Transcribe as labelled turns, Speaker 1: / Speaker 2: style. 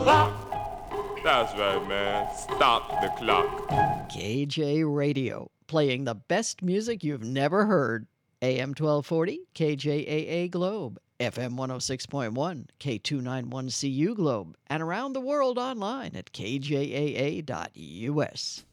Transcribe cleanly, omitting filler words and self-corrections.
Speaker 1: That's right, man. Stop the clock.
Speaker 2: KJ Radio, playing the best music you've never heard. AM 1240, KJAA Globe, FM 106.1, K291CU Globe, and around the world online at kjaa.us.